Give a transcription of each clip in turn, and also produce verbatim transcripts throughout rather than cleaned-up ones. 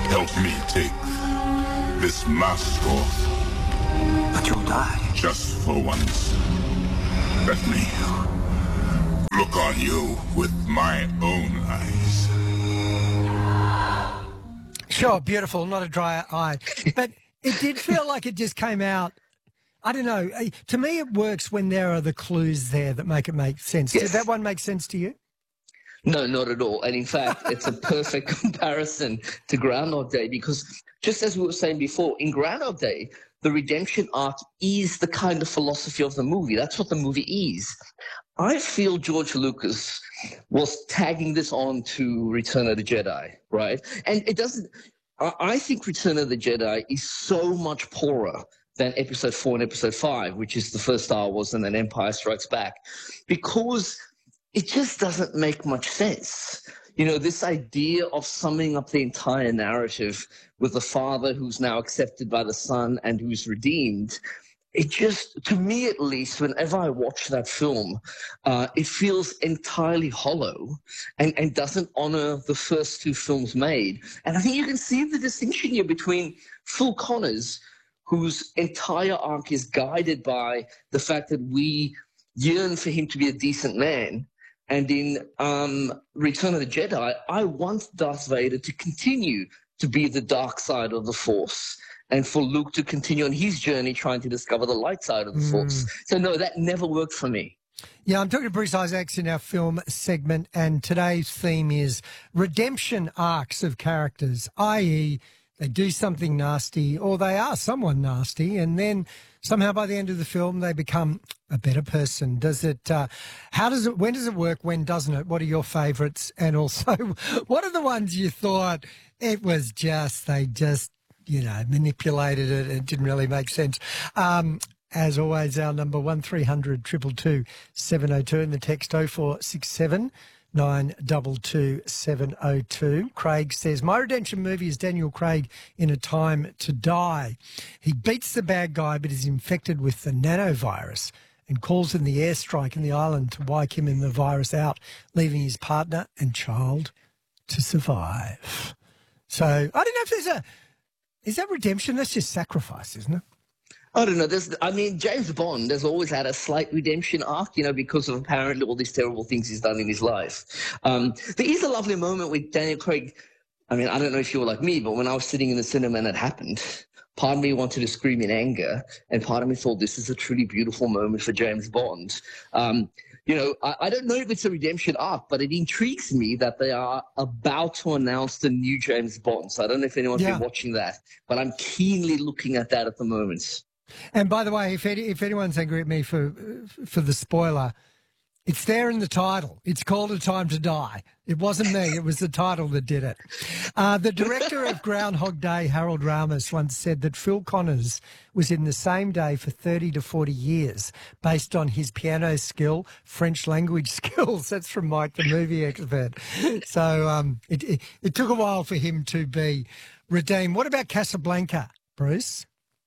Help me take this mask off. But you'll die. Just for once. Let me look on you with my own eyes. Sure, beautiful, not a dry eye. But it did feel like it just came out, I don't know. To me, it works when there are the clues there that make it make sense. Yes. Did that one make sense to you? No, not at all. And in fact, it's a perfect comparison to Groundhog Day because just as we were saying before, in Groundhog Day, the redemption arc is the kind of philosophy of the movie. That's what the movie is. I feel George Lucas was tagging this on to Return of the Jedi, right? And it doesn't – I think Return of the Jedi is so much poorer than Episode four and Episode five, which is the first Star Wars and then Empire Strikes Back, because it just doesn't make much sense. You know, this idea of summing up the entire narrative with the father who's now accepted by the son and who's redeemed – it just, to me at least, whenever I watch that film, uh, it feels entirely hollow and, and doesn't honor the first two films made. And I think you can see the distinction here between Phil Connors, whose entire arc is guided by the fact that we yearn for him to be a decent man. And in um, Return of the Jedi, I want Darth Vader to continue to be the dark side of the Force, and for Luke to continue on his journey trying to discover the light side of the mm. Force. So, no, that never worked for me. Yeah, I'm talking to Bruce Isaacs in our film segment, and today's theme is redemption arcs of characters, that is they do something nasty or they are someone nasty, and then somehow by the end of the film they become a better person. Does it, uh, how does it, when does it work, when doesn't it? What are your favourites? And also, what are the ones you thought it was just, they just, you know, manipulated it. It didn't really make sense. Um, as always, our number one three hundred two two two seven oh two and the text oh four six seven nine two two seven oh two. Craig says, my redemption movie is Daniel Craig in A Time to Die. He beats the bad guy but is infected with the nanovirus and calls in the airstrike in the island to wipe him and the virus out, leaving his partner and child to survive. So I don't know if there's a... Is that redemption? That's just sacrifice, isn't it? I don't know. There's, I mean, James Bond has always had a slight redemption arc, you know, because of apparently all these terrible things he's done in his life. Um, there is a lovely moment with Daniel Craig. I mean, I don't know if you were like me, but when I was sitting in the cinema and it happened, part of me wanted to scream in anger, and part of me thought this is a truly beautiful moment for James Bond. Um, You know, I, I don't know if it's a redemption arc, but it intrigues me that they are about to announce the new James Bond. So I don't know if anyone's yeah. been watching that, but I'm keenly looking at that at the moment. And by the way, if any, if anyone's angry at me for for the spoiler, it's there in the title. It's called A Time to Die. It wasn't me. It was the title that did it. Uh, the director of Groundhog Day, Harold Ramis, once said that Phil Connors was in the same day for thirty to forty years based on his piano skill, French language skills. That's from Mike, the movie expert. So um, it, it, it took a while for him to be redeemed. What about Casablanca, Bruce?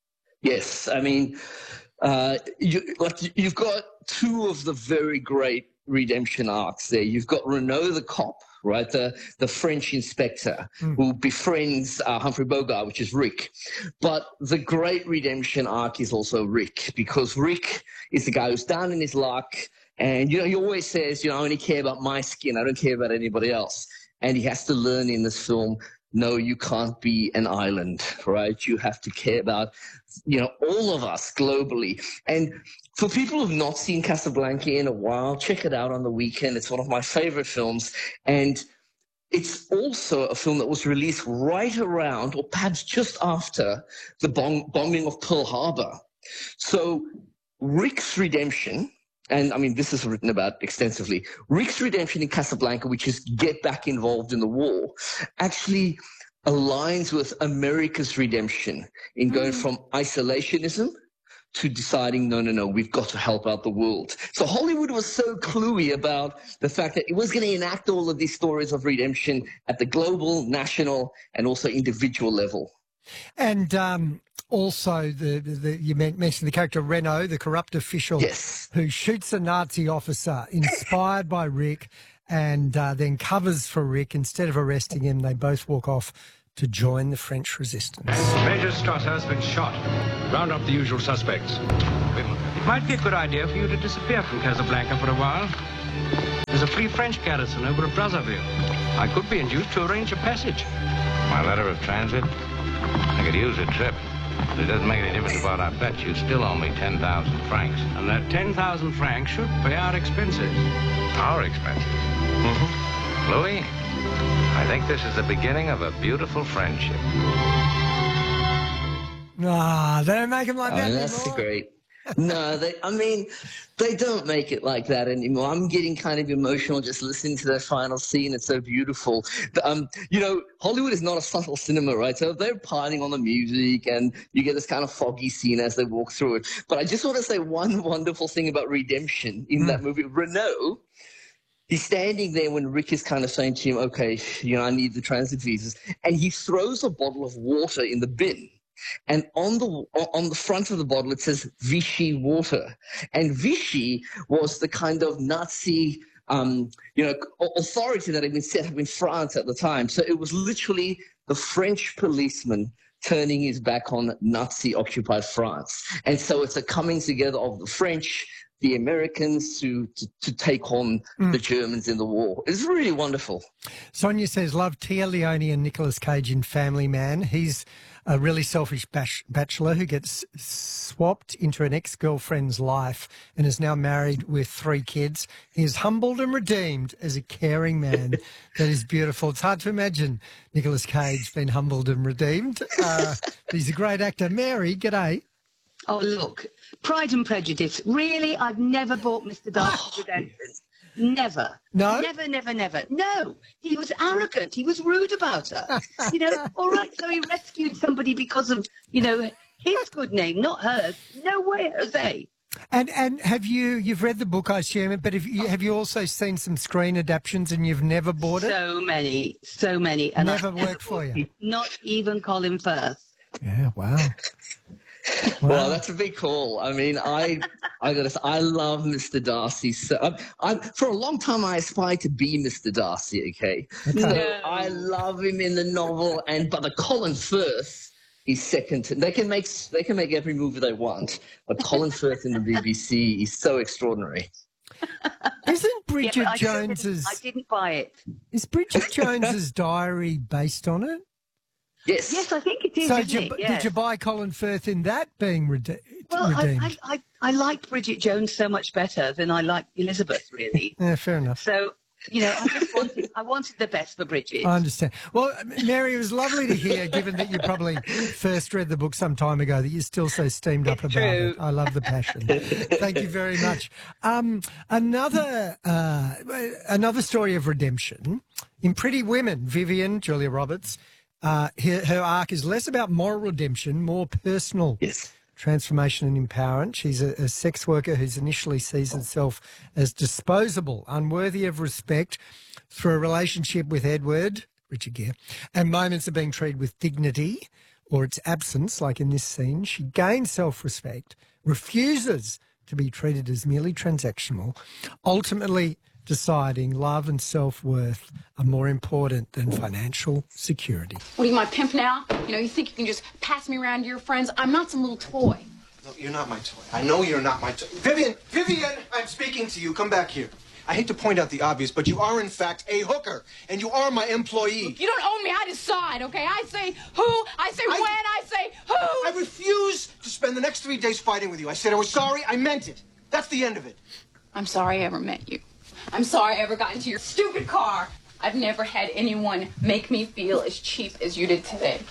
Yes. I mean, uh, you, like, you've got two of the very great redemption arcs there. You've got Renault the cop, right, the, the French inspector mm. who befriends uh, Humphrey Bogart, which is Rick. But the great redemption arc is also Rick, because Rick is the guy who's down in his luck, and, you know, he always says, you know, I only care about my skin. I don't care about anybody else. And he has to learn in this film, no, you can't be an island, right? You have to care about, you know, all of us globally. And for people who've not seen Casablanca in a while, check it out on the weekend. It's one of my favorite films. And it's also a film that was released right around, or perhaps just after, the bomb- bombing of Pearl Harbor. So Rick's redemption, and I mean, this is written about extensively, Rick's redemption in Casablanca, which is get back involved in the war, actually aligns with America's redemption in going from isolationism to deciding, no, no, no, we've got to help out the world. So Hollywood was so cluey about the fact that it was going to enact all of these stories of redemption at the global, national, and also individual level. And um, also, the, the you mentioned the character Renault, the corrupt official yes. who shoots a Nazi officer, inspired by Rick, and uh, then covers for Rick. Instead of arresting him, they both walk off to join the French resistance. Major Strasser has been shot. Round up the usual suspects. It might be a good idea for you to disappear from Casablanca for a while. There's a free French garrison over at Brazzaville. I could be induced to arrange a passage. My letter of transit? I could use a trip. But it doesn't make any difference about our bet. You still owe me ten thousand francs. And that ten thousand francs should pay our expenses. Our expenses? Mm-hmm. Louis, I think this is the beginning of a beautiful friendship. Ah, they don't make them like Oh, that that's anymore. great. No, they, I mean, they don't make it like that anymore. I'm getting kind of emotional just listening to that final scene. It's so beautiful. The, um, you know, Hollywood is not a subtle cinema, right? So they're partying on the music and you get this kind of foggy scene as they walk through it. But I just want to say one wonderful thing about redemption in mm. that movie. Renault, he's standing there when Rick is kind of saying to him, okay, you know, I need the transit visas. And he throws a bottle of water in the bin. And on the on the front of the bottle, it says Vichy water. And Vichy was the kind of Nazi, um, you know, authority that had been set up in France at the time. So it was literally the French policeman turning his back on Nazi-occupied France. And so it's a coming together of the French, the Americans to, to, to take on mm. the Germans in the war. It's really wonderful. Sonia says, love Tia Leone and Nicolas Cage in Family Man. He's a really selfish bash- bachelor who gets swapped into an ex-girlfriend's life and is now married with three kids. He is humbled and redeemed as a caring man. That is beautiful. It's hard to imagine Nicolas Cage being humbled and redeemed. Uh, he's a great actor. Mary, g'day. Oh, look, Pride and Prejudice. Really, I've never bought Mister Darcy's Redemption. Never. No? Never, never, never. No. He was arrogant. He was rude about her. You know, all right, so he rescued somebody because of, you know, his good name, not hers. No way, Jose. And and have you, you've read the book, I assume, but have you, have you also seen some screen adaptations and you've never bought it? So many, so many. And never I've worked never for you? Not even Colin Firth. Yeah, wow. Wow. Well, that's a big call. I mean, I I got to say, I love Mister Darcy. So, I, I, for a long time, I aspired to be Mister Darcy. Okay, okay. So No. I love him in the novel, and but the Colin Firth is second. To, they can make they can make every movie they want, but Colin Firth in the B B C is so extraordinary. Isn't Bridget yeah, I Jones's? I didn't buy it. Is Bridget Jones's diary based on it? Yes. Yes, I think it is. So isn't did you, it? Yes. did you buy Colin Firth in that being rede- Well, redeemed? I, I, I, I liked Bridget Jones so much better than I liked Elizabeth, really. Yeah, fair enough. So, you know, I just wanted, I wanted the best for Bridget. I understand. Well, Mary, it was lovely to hear, given that you probably first read the book some time ago, that you're still so steamed up It's about true. it. I love the passion. Thank you very much. Um, another uh, another story of redemption in Pretty Women. Vivian, Julia Roberts, uh, her, her arc is less about moral redemption, more personal. Yes. Transformation and empowerment. She's a, a sex worker who's initially sees herself as disposable, unworthy of respect, through a relationship with Edward, Richard Gere, and moments of being treated with dignity or its absence, like in this scene. She gains self-respect, refuses to be treated as merely transactional, ultimately deciding love and self-worth are more important than financial security. What are you, my pimp now? You know, you think you can just pass me around to your friends? I'm not some little toy. No, you're not my toy. I know you're not my toy. Vivian! Vivian! I'm speaking to you. Come back here. I hate to point out the obvious, but you are, in fact, a hooker, and you are my employee. Look, you don't own me. I decide, okay? I say who, I say I, when, I say who. I refuse to spend the next three days fighting with you. I said I was sorry. I meant it. That's the end of it. I'm sorry I ever met you. I'm sorry I ever got into your stupid car. I've never had anyone make me feel as cheap as you did today.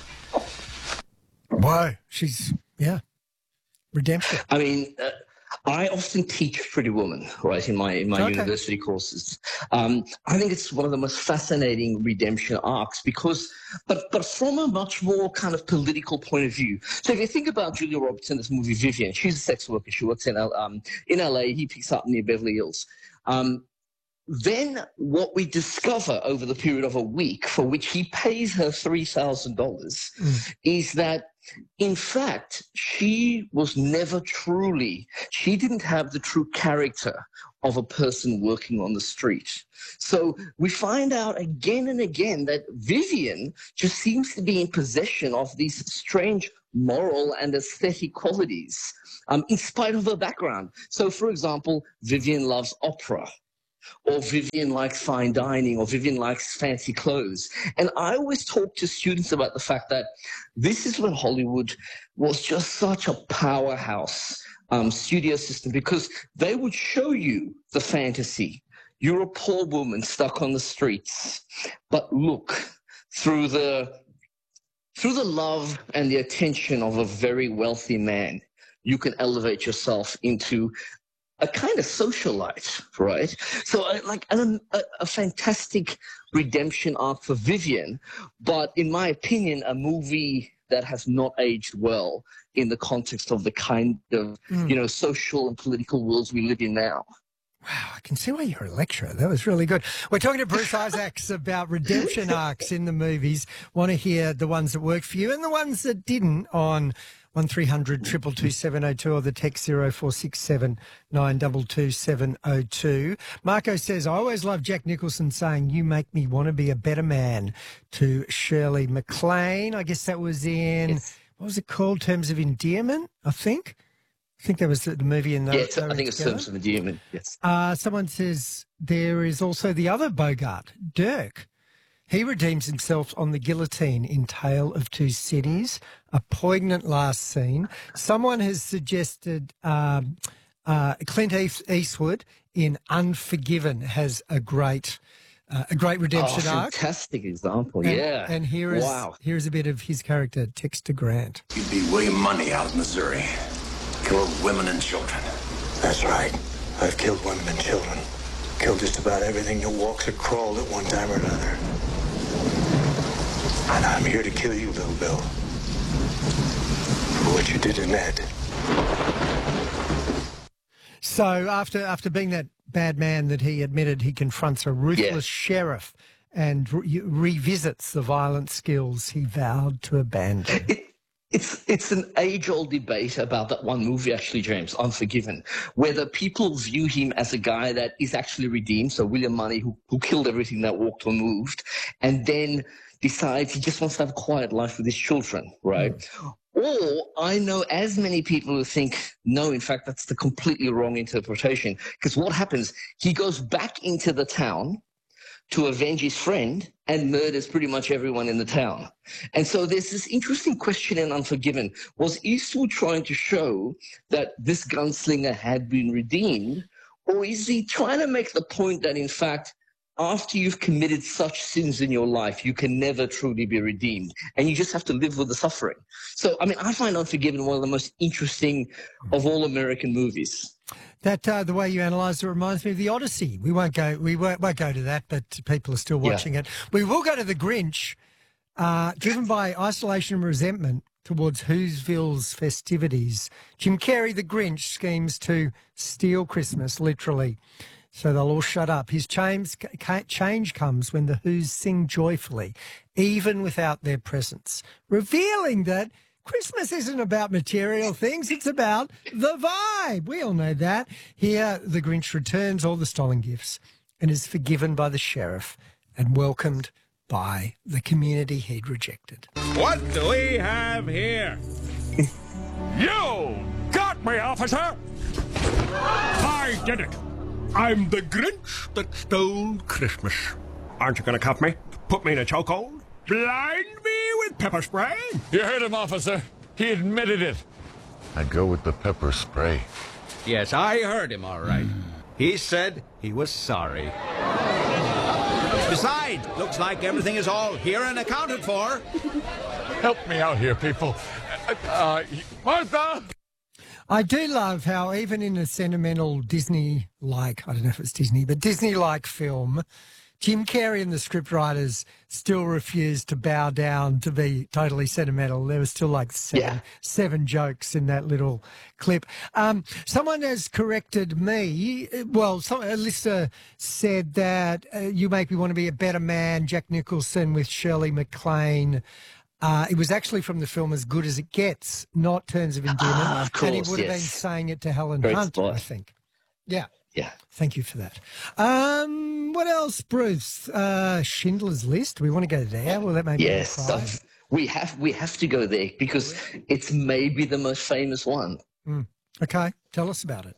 Whoa, she's, yeah, redemption. I mean, uh, I often teach Pretty Woman, right, in my in my Okay. university courses. Um, I think it's one of the most fascinating redemption arcs because, but but from a much more kind of political point of view. So if you think about Julia Roberts in this movie, Vivian, she's a sex worker. She works in L- um, in L A. He picks up near Beverly Hills. Um, then what we discover over the period of a week, for which he pays her three thousand dollars, mm. is that, in fact, she was never truly, she didn't have the true character of a person working on the street. So we find out again and again that Vivian just seems to be in possession of these strange moral and aesthetic qualities, um, in spite of her background. So, for example, Vivian loves opera, or Vivian likes fine dining, or Vivian likes fancy clothes. And I always talk to students about the fact that this is when Hollywood was just such a powerhouse um, studio system, because they would show you the fantasy. You're a poor woman stuck on the streets, but look, through the through the love and the attention of a very wealthy man, you can elevate yourself into a kind of socialite, right? So uh, like a, a, a fantastic redemption arc for Vivian, but in my opinion, a movie that has not aged well in the context of the kind of, mm. you know, social and political worlds we live in now. Wow, I can see why you're a lecturer. That was really good. We're talking to Bruce Isaacs about redemption arcs in the movies. Want to hear the ones that worked for you and the ones that didn't on one three hundred, two two two, seven oh two or the text zero four six seven, nine two two, seven oh two. Marco says, I always love Jack Nicholson saying, you make me want to be a better man, to Shirley MacLaine. I guess that was in, yes. what was it called? Terms of Endearment, I think. I think that was the movie in the. Yes, I think it's Terms of Endearment, yes. Uh, someone says there is also the other Bogart, Dirk. He redeems himself on the guillotine in Tale of Two Cities, a poignant last scene. Someone has suggested um, uh, Clint Eastwood in Unforgiven has a great uh, a great redemption oh, arc. Fantastic example, and, yeah. And here is, wow. here is a bit of his character, Tex to Grant. You beat William Money out of Missouri. Killed women and children. That's right. I've killed women and children. Killed just about everything that walks or crawled at one time or another. And I'm here to kill you, Little Bill. For what you did to Ned. So after after being that bad man that he admitted, he confronts a ruthless yeah. sheriff and re- revisits the violent skills he vowed to abandon. It- It's it's an age-old debate about that one movie, actually, James, Unforgiven, whether people view him as a guy that is actually redeemed, so William Money, who, who killed everything that walked or moved, and then decides he just wants to have a quiet life with his children, right? Mm. Or I know as many people who think, no, in fact, that's the completely wrong interpretation, because what happens, he goes back into the town to avenge his friend and murders pretty much everyone in the town. And so there's this interesting question in Unforgiven. Was Eastwood trying to show that this gunslinger had been redeemed, or is he trying to make the point that, in fact, after you've committed such sins in your life, you can never truly be redeemed, and you just have to live with the suffering? So, I mean, I find Unforgiven one of the most interesting of all American movies. That uh, the way you analyse it reminds me of the Odyssey. We won't go. We won't, won't go to that, but people are still watching yeah. it. We will go to the Grinch, uh, driven by isolation and resentment towards Whoville's festivities. Jim Carrey, the Grinch, schemes to steal Christmas, literally, so they'll all shut up. His change, change comes when the Whos sing joyfully, even without their presence, revealing that Christmas isn't about material things, it's about the vibe. We all know that. Here, the Grinch returns all the stolen gifts and is forgiven by the sheriff and welcomed by the community he'd rejected. What do we have here? You got me, officer! I did it. I'm the Grinch that stole Christmas. Aren't you going to cuff me? Put me in a chokehold? Blind me with pepper spray? You heard him, officer. He admitted it. I'd go with the pepper spray. Yes, I heard him all right. He said he was sorry. Besides, looks like everything is all here and accounted for. Help me out here, people. Uh, uh, Martha! I do love how even in a sentimental Disney-like, I don't know if it's Disney, but Disney-like film, Jim Carrey and the scriptwriters still refused to bow down to be totally sentimental. There was still like seven, Yeah. seven jokes in that little clip. Um, someone has corrected me. Well, some, Alyssa said that uh, you make me want to be a better man, Jack Nicholson with Shirley MacLaine. Uh, it was actually from the film As Good As It Gets, not Terms of Endearment. Ah, of and he course, would have yes. been saying it to Helen Great Hunt, spot. I think. Yeah. Yeah. Thank you for that. Um, what else, Bruce? Uh, Schindler's List. We want to go there. Well, that made Yes, me cry. so we have we have to go there because it's maybe the most famous one. Mm. Okay, tell us about it.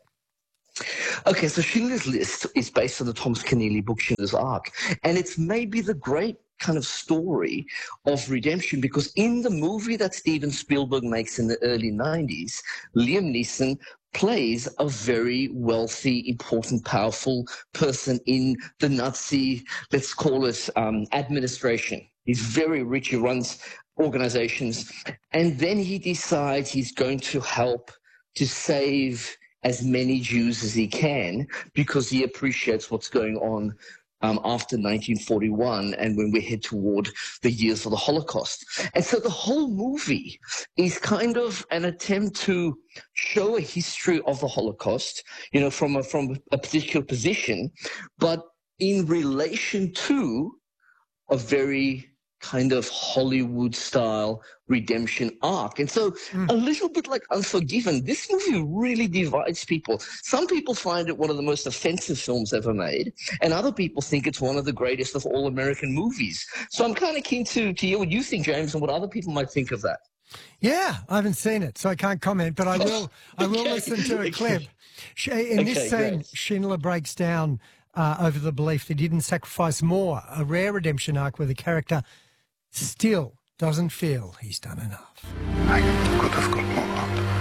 Okay, so Schindler's List is based on the Thomas Keneally book Schindler's Ark, and it's maybe the great kind of story of redemption because in the movie that Steven Spielberg makes in the early nineties, Liam Neeson plays a very wealthy, important, powerful person in the Nazi, let's call it um, administration. He's very rich. He runs organizations. And then he decides he's going to help to save as many Jews as he can because he appreciates what's going on Um, after nineteen forty-one and when we head toward the years of the Holocaust. And so the whole movie is kind of an attempt to show a history of the Holocaust, you know, from a, from a particular position, but in relation to a very kind of Hollywood-style redemption arc. And so a little bit like Unforgiven, this movie really divides people. Some people find it one of the most offensive films ever made, and other people think it's one of the greatest of all American movies. So I'm kind of keen to, to hear what you think, James, and what other people might think of that. Yeah, I haven't seen it, so I can't comment, but I will I will Okay. listen to a clip. Sh- In Okay, this scene, great. Schindler breaks down uh, over the belief that he didn't sacrifice more, a rare redemption arc where the character still doesn't feel he's done enough. I could have got more.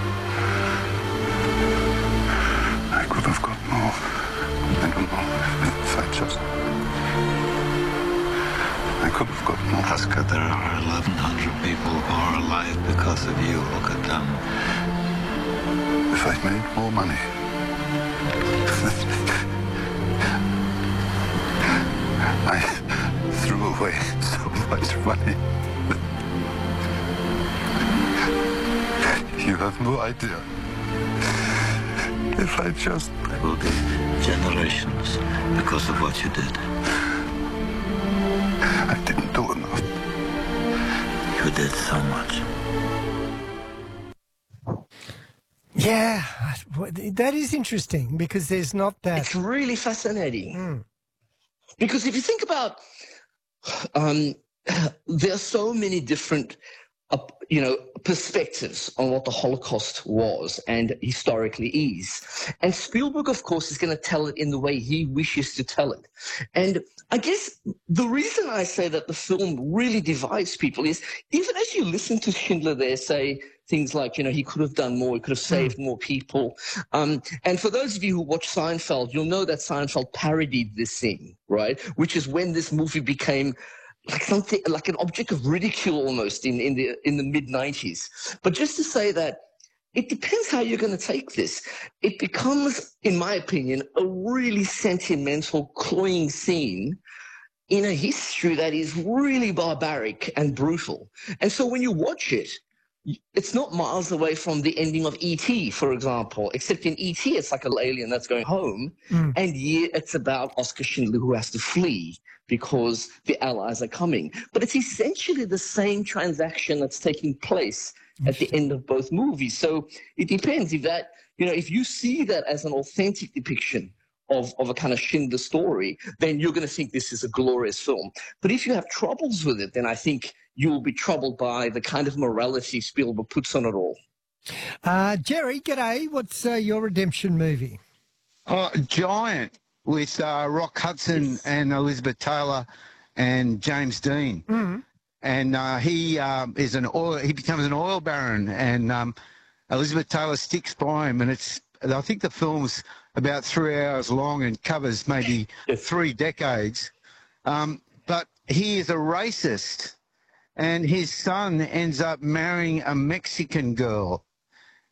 I could have got more. I don't know if I just... I could have got more. Oscar, there are eleven hundred people who are alive because of you. Look at them. If I'd made more money. I threw away so much money. You have no idea. If I just... There will be generations because of what you did. I didn't do enough. You did so much. Yeah, that is interesting because there's not that... It's really fascinating. Mm. Because if you think about, um, there are so many different, uh, you know, perspectives on what the Holocaust was and historically is. And Spielberg, of course, is going to tell it in the way he wishes to tell it. And I guess the reason I say that the film really divides people is even as you listen to Schindler there say things like, you know, he could have done more, he could have saved more people. Um, and for those of you who watch Seinfeld, you'll know that Seinfeld parodied this scene, right? Which is when this movie became like something, like an object of ridicule almost in, in the in the mid nineties. But just to say that it depends how you're going to take this. It becomes, in my opinion, a really sentimental, cloying scene in a history that is really barbaric and brutal. And so when you watch it, it's not miles away from the ending of E T, for example, except in E T it's like an alien that's going home, Mm. and yeah, it's about Oscar Schindler who has to flee because the Allies are coming. But it's essentially the same transaction that's taking place at the end of both movies. So it depends if that, you know, if you see that as an authentic depiction of, of a kind of Schindler story, then you're going to think this is a glorious film. But if you have troubles with it, then I think you will be troubled by the kind of morality Spielberg puts on it all. Uh, Jerry, g'day. What's uh, your redemption movie? Uh, Giant with uh, Rock Hudson and Elizabeth Taylor and James Dean. Mm. And uh, he um, is an oil. He becomes an oil baron, and um, Elizabeth Taylor sticks by him. And it's. I think the film's about three hours long and covers maybe three decades. Um, but he is a racist, and his son ends up marrying a Mexican girl.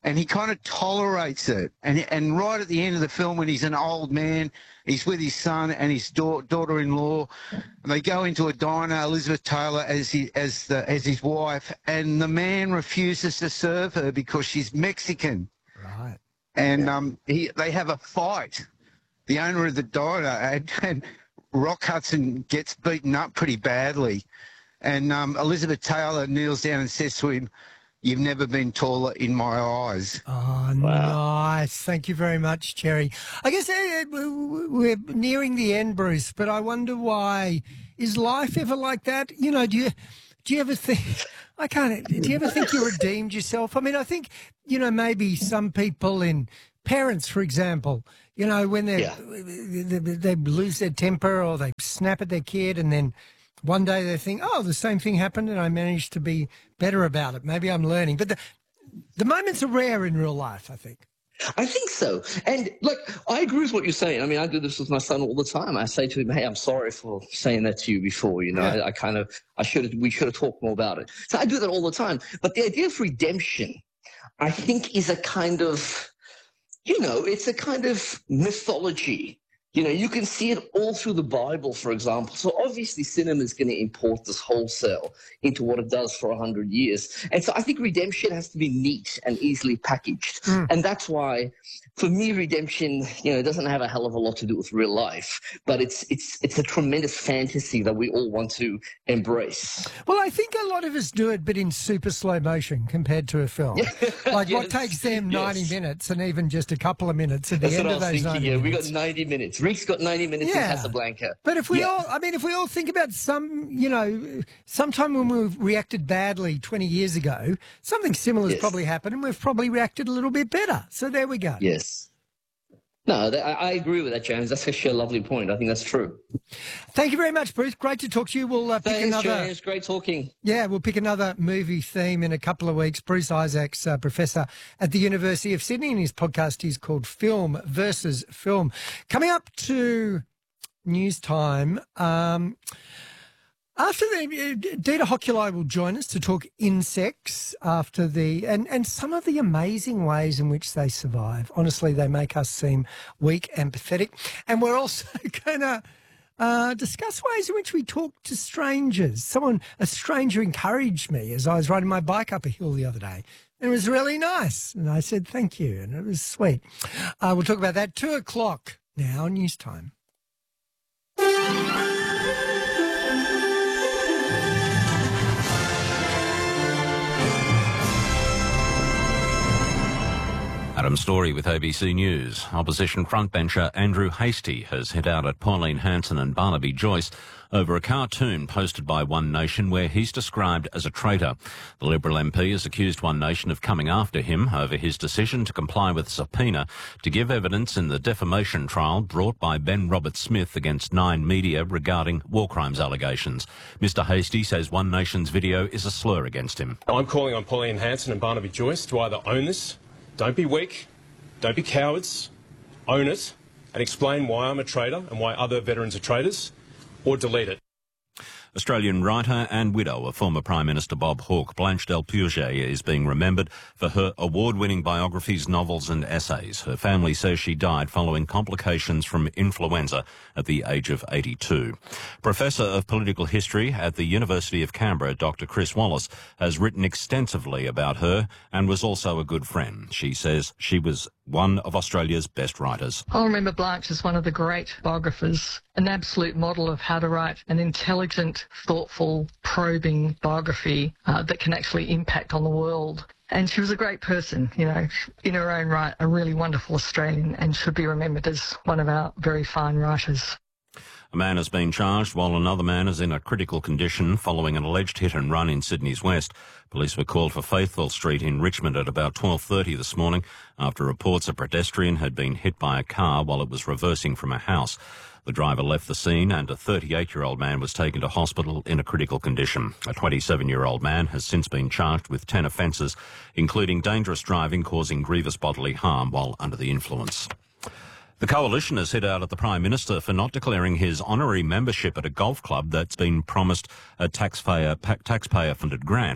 and he kind of tolerates it. And and right at the end of the film, when he's an old man, he's with his son and his da- daughter-in-law, and they go into a diner, Elizabeth Taylor as he, as the, as his wife, and the man refuses to serve her because she's Mexican. Right. And um, he they have a fight. The owner of the diner, and, and Rock Hudson gets beaten up pretty badly, and um, Elizabeth Taylor kneels down and says to him, "You've never been taller in my eyes." Oh, nice. Thank you very much, Cherry. I guess uh, we're nearing the end, Bruce, but I wonder why. Is life ever like that? You know, do you do you ever think, I can't, do you ever think you redeemed yourself? I mean, I think, you know, maybe some people in, parents, for example, you know, when they, yeah. they, they lose their temper or they snap at their kid and then one day they think, oh, the same thing happened and I managed to be better about it. Maybe I'm learning. But the, the moments are rare in real life, I think. I think so. And, look, I agree with what you're saying. I mean, I do this with my son all the time. I say to him, hey, I'm sorry for saying that to you before. You know, yeah. I, I kind of, I should have, we should have talked more about it. So I do that all the time. But the idea of redemption, I think, is a kind of, you know, it's a kind of mythology. You know, you can see it all through the Bible, for example. So obviously cinema is going to import this wholesale into what it does for a hundred years. And so I think redemption has to be neat and easily packaged. Mm. And that's why, for me, redemption, you know, doesn't have a hell of a lot to do with real life, but it's it's it's a tremendous fantasy that we all want to embrace. Well, I think a lot of us do it, but in super slow motion compared to a film. Yeah. Like yes. what takes them ninety yes. minutes and even just a couple of minutes at the That's end what of I was those thinking, ninety yeah, minutes. We got ninety minutes. Rick's got ninety minutes yeah. in Casablanca. But if we yeah. all, I mean, if we all think about some, you know, sometime when we reacted badly twenty years ago, something similar has yes. probably happened and we've probably reacted a little bit better. So there we go. Yes. No, that, I agree with that, James. That's actually a lovely point. I think that's true. Thank you very much, Bruce. Great to talk to you. We'll uh, pick Thanks, another. James. Great talking. Yeah, we'll pick another movie theme in a couple of weeks. Bruce Isaacs, uh, professor at the University of Sydney, and his podcast is called Film versus Film. Coming up to news time. Um, After the, Dita Hokulai will join us to talk insects after the, and, and some of the amazing ways in which they survive. Honestly, they make us seem weak and pathetic. And we're also going to uh, discuss ways in which we talk to strangers. Someone, a stranger encouraged me as I was riding my bike up a hill the other day. And it was really nice. And I said, thank you. And it was sweet. Uh, we'll talk about that. Two o'clock now, news time. Adam Story with A B C News. Opposition frontbencher Andrew Hastie has hit out at Pauline Hanson and Barnaby Joyce over a cartoon posted by One Nation where he's described as a traitor. The Liberal M P has accused One Nation of coming after him over his decision to comply with a subpoena to give evidence in the defamation trial brought by Ben Roberts-Smith against Nine Media regarding war crimes allegations. Mister Hastie says One Nation's video is a slur against him. I'm calling on Pauline Hanson and Barnaby Joyce to either own this, don't be weak, don't be cowards, own it, and explain why I'm a traitor and why other veterans are traitors, or delete it. Australian writer and widow of former Prime Minister Bob Hawke, Blanche Del Puget, is being remembered for her award-winning biographies, novels and essays. Her family says she died following complications from influenza at the age of eighty-two. Professor of Political History at the University of Canberra, Doctor Chris Wallace, has written extensively about her and was also a good friend. She says she was one of Australia's best writers. I'll remember Blanche as one of the great biographers, an absolute model of how to write an intelligent, thoughtful, probing biography uh, that can actually impact on the world. And she was a great person, you know, in her own right, a really wonderful Australian, and should be remembered as one of our very fine writers. A man has been charged while another man is in a critical condition following an alleged hit and run in Sydney's West. Police were called for Faithful Street in Richmond at about twelve thirty this morning after reports a pedestrian had been hit by a car while it was reversing from a house. The driver left the scene and a thirty-eight-year-old man was taken to hospital in a critical condition. A twenty-seven-year-old man has since been charged with ten offences, including dangerous driving causing grievous bodily harm while under the influence. The Coalition has hit out at the Prime Minister for not declaring his honorary membership at a golf club that's been promised a taxpayer, taxpayer-funded grant.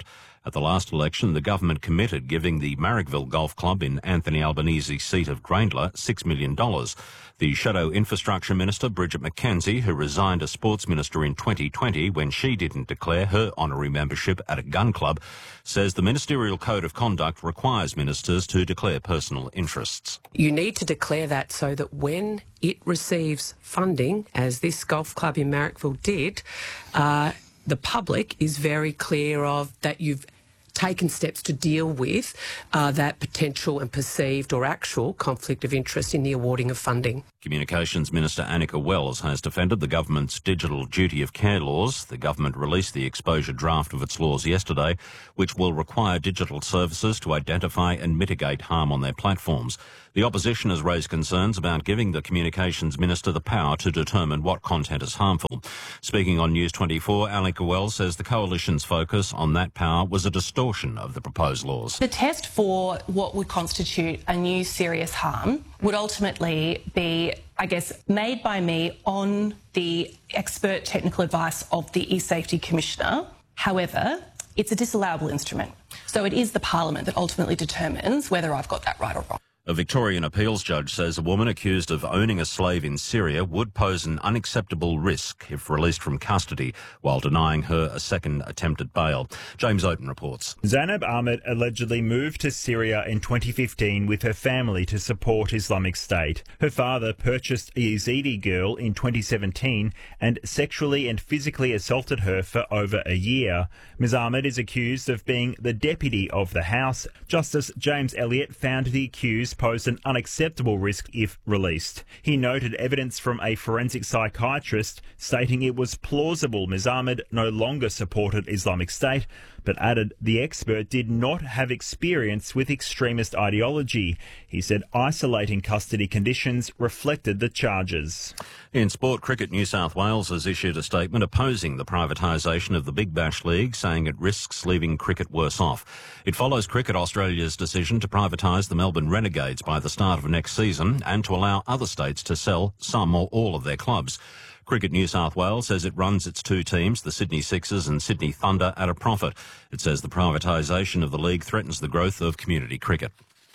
At the last election, the government committed giving the Marrickville Golf Club in Anthony Albanese's seat of Grayndler six million dollars. The Shadow Infrastructure Minister, Bridget McKenzie, who resigned as Sports Minister in twenty twenty when she didn't declare her honorary membership at a gun club, says the Ministerial Code of Conduct requires ministers to declare personal interests. You need to declare that so that when it receives funding, as this golf club in Marrickville did, uh, the public is very clear of that you've taken steps to deal with uh, that potential and perceived or actual conflict of interest in the awarding of funding. Communications Minister Annika Wells has defended the government's digital duty of care laws. The government released the exposure draft of its laws yesterday, which will require digital services to identify and mitigate harm on their platforms. The opposition has raised concerns about giving the Communications Minister the power to determine what content is harmful. Speaking on News twenty-four, Annika Wells says the coalition's focus on that power was a distortion of the proposed laws. The test for what would constitute a new serious harm would ultimately be, I guess, made by me on the expert technical advice of the E-Safety Commissioner. However, it's a disallowable instrument. So it is the Parliament that ultimately determines whether I've got that right or wrong. A Victorian appeals judge says a woman accused of owning a slave in Syria would pose an unacceptable risk if released from custody, while denying her a second attempt at bail. James Oaten reports. Zainab Ahmed allegedly moved to Syria in twenty fifteen with her family to support Islamic State. Her father purchased a Yazidi girl in twenty seventeen and sexually and physically assaulted her for over a year. Miz Ahmed is accused of being the deputy of the house. Justice James Elliott found the accused posed an unacceptable risk if released. He noted evidence from a forensic psychiatrist stating it was plausible Miz Ahmed no longer supported Islamic State, but added the expert did not have experience with extremist ideology. He said isolating custody conditions reflected the charges. In sport, Cricket New South Wales has issued a statement opposing the privatisation of the Big Bash League, saying it risks leaving cricket worse off. It follows Cricket Australia's decision to privatise the Melbourne Renegades by the start of next season and to allow other states to sell some or all of their clubs. Cricket New South Wales says it runs its two teams, the Sydney Sixers and Sydney Thunder, at a profit. It says the privatisation of the league threatens the growth of community cricket.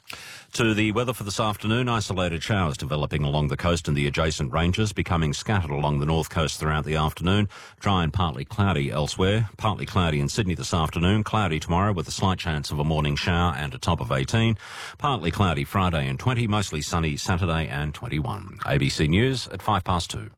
To the weather for this afternoon, isolated showers developing along the coast and the adjacent ranges, becoming scattered along the north coast throughout the afternoon. Dry and partly cloudy elsewhere. Partly cloudy in Sydney this afternoon. Cloudy tomorrow with a slight chance of a morning shower and a top of eighteen. Partly cloudy Friday and twenty. Mostly sunny Saturday and twenty-one. A B C News at five past two.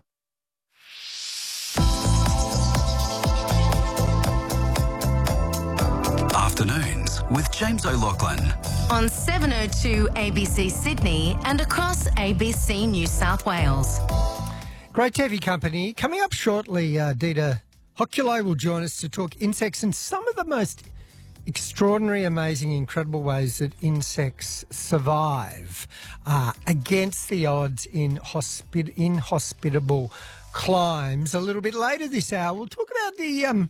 Afternoons with James O'Loughlin. On seven oh two A B C Sydney and across A B C New South Wales. Great to have your company. Coming up shortly, uh, Dita Hokulai will join us to talk insects and some of the most extraordinary, amazing, incredible ways that insects survive uh, against the odds in hospi- inhospitable climes. A little bit later this hour, we'll talk about the... Um,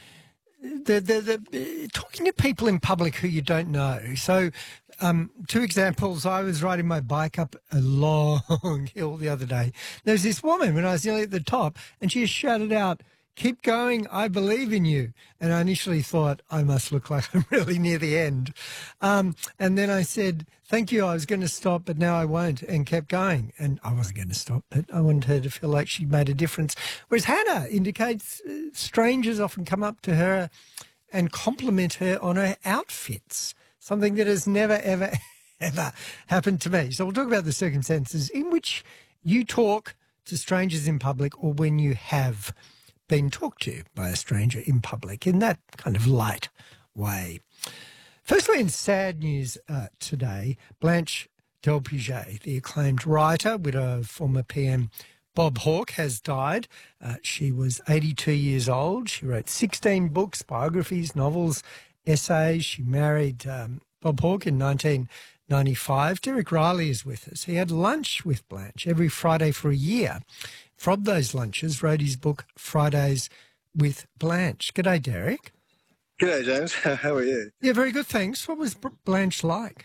The, the, the, talking to people in public who you don't know. So, um, two examples. I was riding my bike up a long hill the other day. There was this woman when I was nearly at the top, and she just shouted out, "Keep going, I believe in you." And I initially thought, I must look like I'm really near the end. Um, and then I said, "Thank you, I was going to stop, but now I won't," and kept going. And I wasn't going to stop, but I wanted her to feel like she'd made a difference. Whereas Hannah indicates uh, strangers often come up to her and compliment her on her outfits, something that has never, ever, ever happened to me. So we'll talk about the circumstances in which you talk to strangers in public or when you have been talked to by a stranger in public in that kind of light way. Firstly, in sad news uh, today, Blanche Delpuget, the acclaimed writer, widow of former P M Bob Hawke, has died. Uh, she was eighty-two years old. She wrote sixteen books, biographies, novels, essays. She married um, Bob Hawke in nineteen ninety-five. Derek Riley is with us. He had lunch with Blanche every Friday for a year. From those lunches, wrote his book, Fridays with Blanche. G'day, Derek. G'day, James. How are you? Yeah, very good, thanks. What was Blanche like?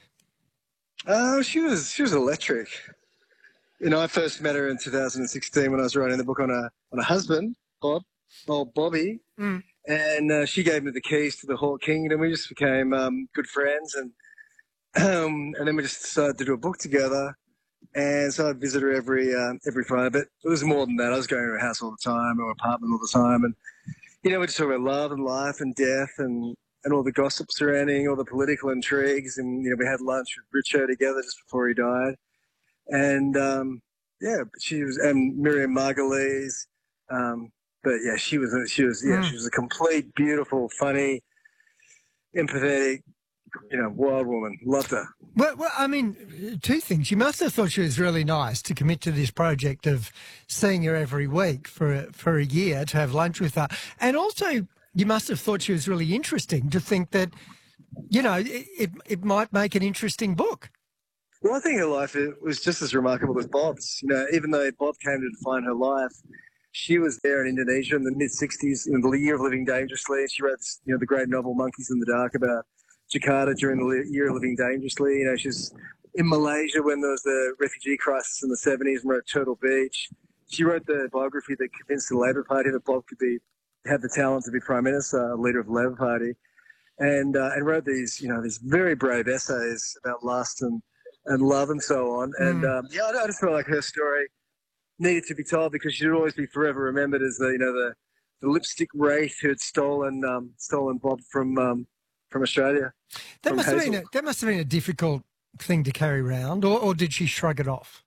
Uh, she was she was electric. You know, I first met her in two thousand sixteen when I was writing the book on a on a husband, Bob, old Bobby, mm. And uh, she gave me the keys to the Hawk Kingdom. We just became um, good friends, and um, and then we just decided to do a book together. And so I'd visit her every uh, every Friday. But it was more than that. I was going to her house all the time, or apartment all the time, and you know, we just talk about love and life and death and, and all the gossip surrounding all the political intrigues. And you know, we had lunch with Richo together just before he died. And um, yeah, she was and Miriam Margolyes. Um, but yeah, she was a, she was yeah, mm. she was a complete, beautiful, funny, empathetic, you know, wild woman. Loved her. Well, well, I mean, two things. You must have thought she was really nice to commit to this project of seeing her every week for a, for a year to have lunch with her, and also you must have thought she was really interesting to think that, you know, it it, it might make an interesting book. Well, I think her life was just as remarkable as Bob's. You know, even though Bob came to define her life, she was there in Indonesia in the mid sixties, in the year of living dangerously. She wrote, you know, the great novel Monkeys in the Dark about Jakarta during the year of living dangerously. You know, she's in Malaysia when there was the refugee crisis in the seventies and wrote Turtle Beach. She wrote the biography that convinced the Labor Party that Bob could be had the talent to be Prime Minister, leader of the Labor Party, and uh, and wrote these, you know, these very brave essays about lust and, and love and so on. Mm. And um, yeah, I just felt like her story needed to be told because she would always be forever remembered as the, you know, the, the lipstick wraith who had stolen um, stolen Bob from um, from Australia. That from must have Hazel. been a, that must have been a difficult thing to carry around, or, or did she shrug it off?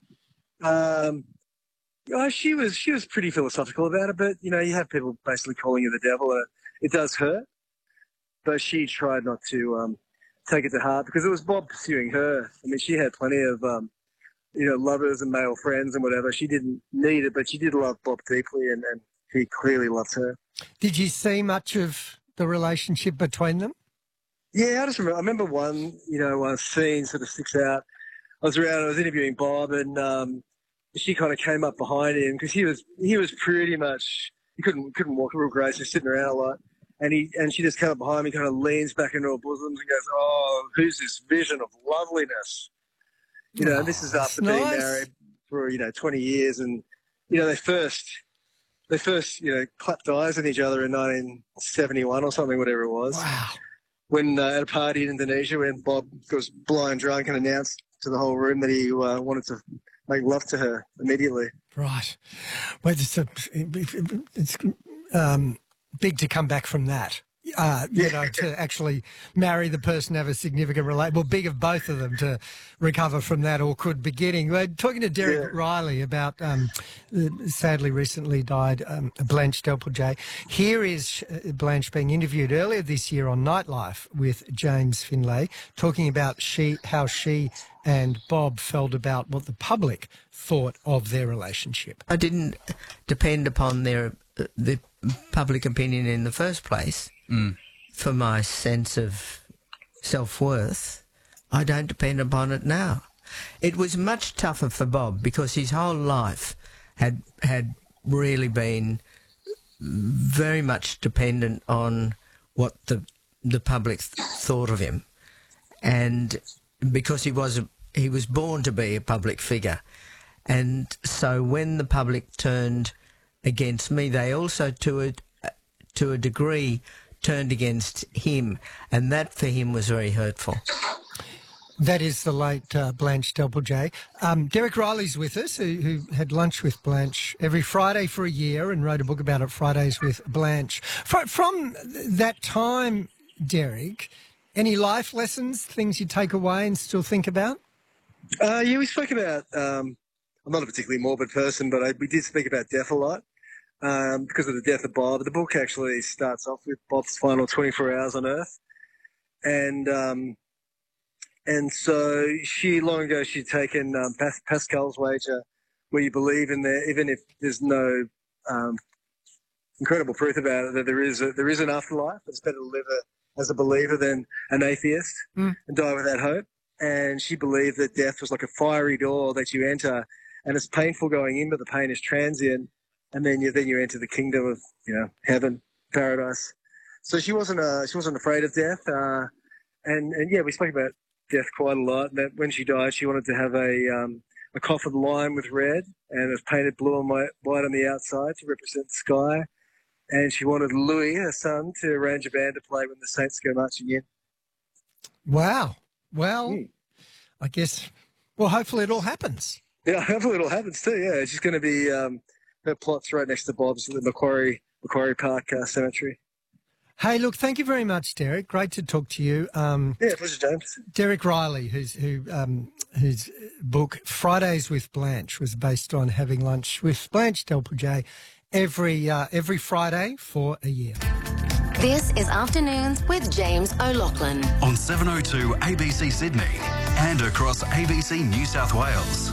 Um, oh, she was she was pretty philosophical about it, but you know, you have people basically calling you the devil, and it does hurt. But she tried not to um, take it to heart because it was Bob pursuing her. I mean, she had plenty of um, you know, lovers and male friends and whatever. She didn't need it, but she did love Bob deeply, and, and he clearly loved her. Did you see much of the relationship between them? Yeah, I just remember. I remember one, you know, uh, scene sort of sticks out. I was around. I was interviewing Bob, and um, she kind of came up behind him because he was he was pretty much he couldn't couldn't walk real great, just sitting around a lot. And he and she just came up behind me, kind of leans back into her bosoms and goes, "Oh, who's this vision of loveliness?" You know, oh, and this is after nice. being married for you know twenty years, and you know they first they first you know clapped eyes on each other in nineteen seventy-one or something, whatever it was. Wow. When uh, at a party in Indonesia, when Bob was blind drunk and announced to the whole room that he uh, wanted to make love to her immediately. Right. Well, it's, a, it's um, big to come back from that. Uh, you know, to actually marry the person, have a significant relationship. Well, big of both of them to recover from that awkward beginning. We're talking to Derek yeah. Riley about, um, sadly recently died, um, Blanche Delpulge. Here is Blanche being interviewed earlier this year on Nightlife with James Finlay, talking about she how she and Bob felt about what the public thought of their relationship. I didn't depend upon their the public opinion in the first place. Mm. For my sense of self-worth, I don't depend upon it now. It was much tougher for Bob because his whole life had had really been very much dependent on what the the public th- thought of him, and because he was a, he was born to be a public figure, and so when the public turned against me, they also to a to a degree turned against him, and that for him was very hurtful. That is the late uh, Blanche Delpulge. Um, Derek Riley's with us, who, who had lunch with Blanche every Friday for a year and wrote a book about it, Fridays with Blanche. From, from that time, Derek, any life lessons, things you take away and still think about? Uh, yeah, we spoke about, um, I'm not a particularly morbid person, but I, we did speak about death a lot. Um, because of the death of Bob. The book actually starts off with Bob's final twenty-four hours on Earth. And um, and so she, long ago, she'd taken um, Pas- Pascal's wager, where you believe in there, even if there's no um, incredible proof about it, that there is a, there is an afterlife. It's better to live a, as a believer than an atheist mm. and die without hope. And she believed that death was like a fiery door that you enter, and it's painful going in, but the pain is transient. And then you then you enter the kingdom of, you know, heaven, paradise. So she wasn't uh, she wasn't afraid of death, uh, and and yeah, we spoke about death quite a lot. And that when she died, she wanted to have a um, a coffin lined with red, and it was painted blue and white on the outside to represent the sky. and she wanted Louis, her son, to arrange a band to play when the Saints go marching in. Wow. Well, Mm. I guess, well, hopefully it all happens. Yeah, hopefully it all happens too. Yeah, she's going to be um, her plot's right next to Bob's at the Macquarie Macquarie Park uh, Cemetery. Hey, look, thank you very much, Derek. Great to talk to you. Um, yeah, pleasure, James. Derek Riley, who's, who, um, whose book Fridays with Blanche was based on having lunch with Blanche Delpouget every uh, every Friday for a year. This is Afternoons with James O'Loughlin. On seven oh two A B C Sydney and across A B C New South Wales.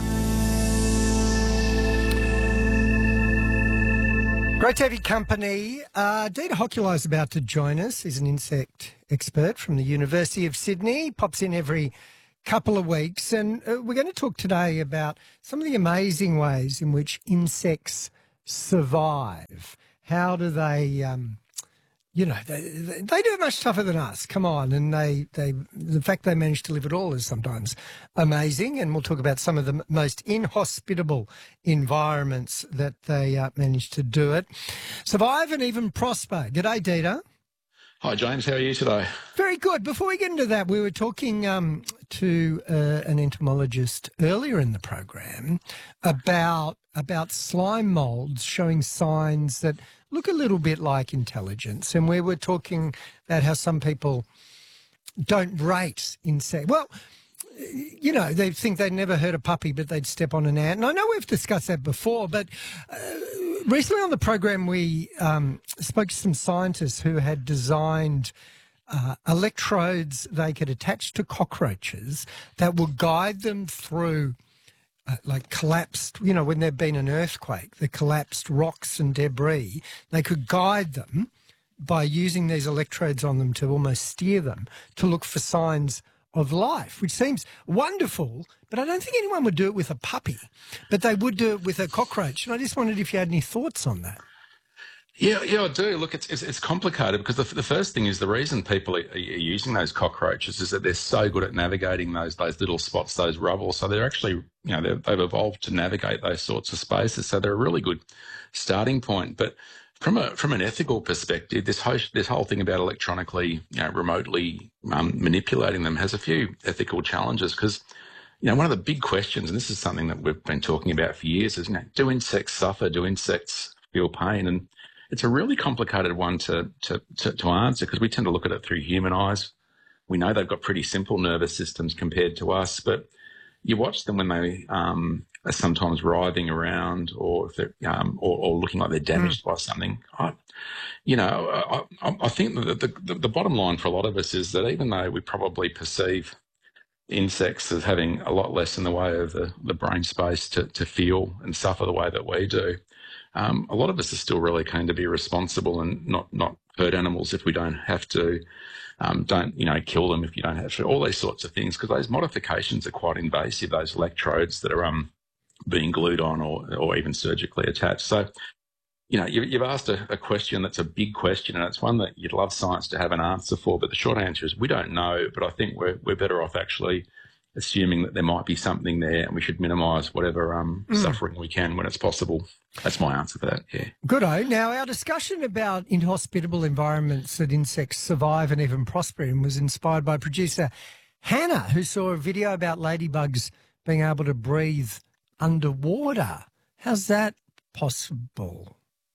Great to have your company. Uh, Dita Hocula is about to join us. He's an insect expert from the University of Sydney. He pops in every couple of weeks. And uh, we're going to talk today about some of the amazing ways in which insects survive. How do they... Um, You know, they, they do it much tougher than us. Come on. And they, they, the fact they manage to live at all is sometimes amazing. And we'll talk about some of the most inhospitable environments that they uh, manage to do it. Survive and even prosper. G'day, Dita. Hi, James. How are you today? Very good. Before we get into that, we were talking um, to uh, an entomologist earlier in the program about about slime moulds showing signs that look a little bit like intelligence. And we were talking about how some people don't rate insects. Well, you know, they think they'd never hurt a puppy, but they'd step on an ant. And I know we've discussed that before, but uh, recently on the program we um, spoke to some scientists who had designed uh, electrodes they could attach to cockroaches that would guide them through Uh, like collapsed, you know, when there'd been an earthquake, the collapsed rocks and debris, they could guide them by using these electrodes on them to almost steer them to look for signs of life, which seems wonderful, but I don't think anyone would do it with a puppy, but they would do it with a cockroach. And I just wondered if you had any thoughts on that. Yeah, yeah, I do. Look, it's it's, it's complicated because the, the first thing is the reason people are, are using those cockroaches is that they're so good at navigating those those little spots, those rubble. So they're actually, you know, they've evolved to navigate those sorts of spaces. So they're a really good starting point. But from a from an ethical perspective, this whole this whole thing about electronically, you know, remotely um, manipulating them has a few ethical challenges because, you know, one of the big questions, and this is something that we've been talking about for years, is, you know, do insects suffer? Do insects feel pain? And it's a really complicated one to to, to, to answer because we tend to look at it through human eyes. We know they've got pretty simple nervous systems compared to us, but you watch them when they um, are sometimes writhing around or if they're um, or, or looking like they're damaged mm. by something. I, you know, I, I think that the, the, the bottom line for a lot of us is that even though we probably perceive insects as having a lot less in the way of the, the brain space to, to feel and suffer the way that we do, Um, a lot of us are still really keen to be responsible and not, not hurt animals if we don't have to. Um, don't, you know, kill them if you don't have to. All these sorts of things, because those modifications are quite invasive, those electrodes that are um, being glued on or, or even surgically attached. So, you know, you, you've asked a, a question that's a big question and it's one that you'd love science to have an answer for. But the short answer is we don't know, but I think we're, we're better off actually assuming that there might be something there and we should minimise whatever um, mm. suffering we can when it's possible. That's my answer for that, yeah. Good-o. Now, our discussion about inhospitable environments that insects survive and even prosper in was inspired by producer Hannah, who saw a video about ladybugs being able to breathe underwater. How's that possible?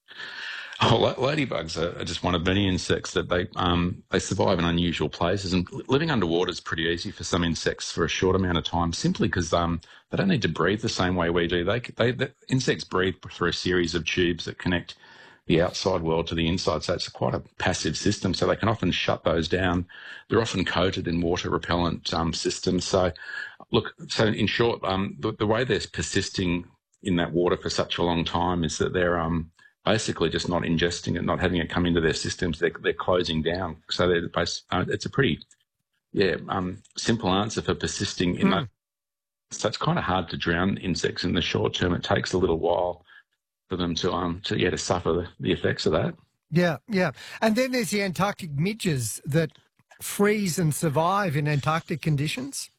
Oh, ladybugs are just one of many insects that they um, they survive in unusual places, and living underwater is pretty easy for some insects for a short amount of time, simply because um, they don't need to breathe the same way we do. They, they the insects breathe through a series of tubes that connect the outside world to the inside, so it's quite a passive system. So they can often shut those down. They're often coated in water repellent um, systems. So, look, so in short, um, the, the way they're persisting in that water for such a long time is that they're um. basically just not ingesting it, not having it come into their systems. They're, they're closing down. So they're, uh, it's a pretty, yeah, um, simple answer for persisting in mm. that. So it's kind of hard to drown insects in the short term. It takes a little while for them to, um, to yeah, to suffer the, the effects of that. Yeah, yeah. And then there's the Antarctic midges that freeze and survive in Antarctic conditions.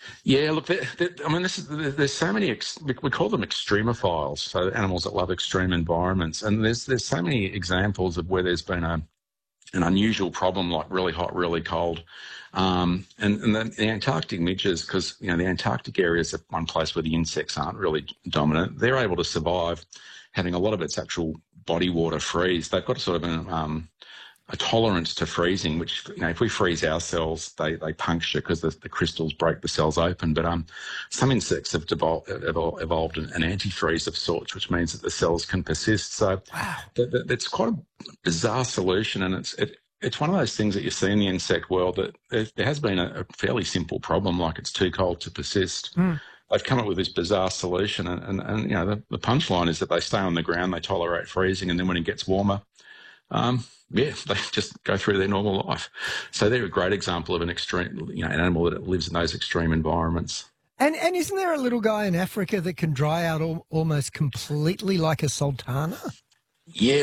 Yeah, look, they're, they're, I mean, this is, there's so many, ex, we call them extremophiles, so animals that love extreme environments. And there's there's so many examples of where there's been a an unusual problem like really hot, really cold. Um, and and the, the Antarctic midges, because, you know, the Antarctic area is the one place where the insects aren't really dominant. They're able to survive having a lot of its actual body water freeze. They've got sort of an, um, a tolerance to freezing, which, you know, if we freeze our cells, they, they puncture because the, the crystals break the cells open. But um, some insects have devolved, evolved an, an antifreeze of sorts, which means that the cells can persist. So wow. th- th- it's quite a bizarre solution, and it's it, it's one of those things that you see in the insect world that there, there has been a, a fairly simple problem, like it's too cold to persist. Mm. They've come up with this bizarre solution, and, and, and you know, the, the punchline is that they stay on the ground, they tolerate freezing, and then when it gets warmer, um, yeah, they just go through their normal life. So they're a great example of an extreme, you know, an animal that lives in those extreme environments. And and isn't there a little guy in Africa that can dry out al- almost completely like a sultana? Yeah.